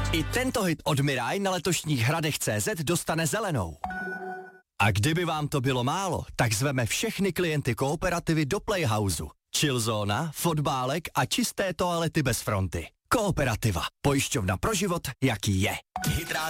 I tento hit od Mirai na letošních Hradech.cz dostane zelenou. A kdyby vám to bylo málo, tak zveme všechny klienty Kooperativy do Playhouseu. Chillzóna, fotbálek a čisté toalety bez fronty. Kooperativa. Pojišťovna pro život, jaký je.